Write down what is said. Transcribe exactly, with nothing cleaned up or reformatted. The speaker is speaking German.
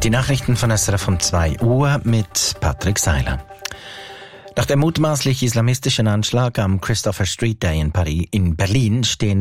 Die Nachrichten von S R F um zwei Uhr mit Patrick Seiler. Nach dem mutmaßlich islamistischen Anschlag am Christopher Street Day in Paris, in Berlin stehen